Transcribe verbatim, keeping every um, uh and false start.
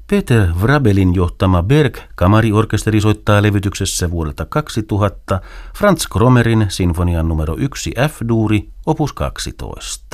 Peter Vrabelin johtama Berg-kamariorkesteri soittaa levytyksessä vuodelta kaksituhatta Franz Krommerin sinfonian numero yksi F-duuri, opus kaksitoista.